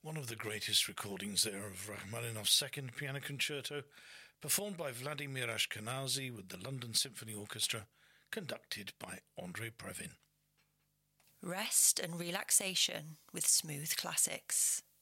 One of the greatest recordings there of Rachmaninoff's Second Piano Concerto, performed by Vladimir Ashkenazy with the London Symphony Orchestra, conducted by Andrei Previn. Rest and relaxation with smooth classics.